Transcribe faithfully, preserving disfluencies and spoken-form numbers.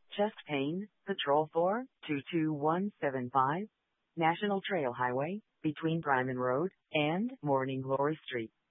Chest pain, patrol for two two one seven five, National Trail Highway, between Bryman Road and Morning Glory Street.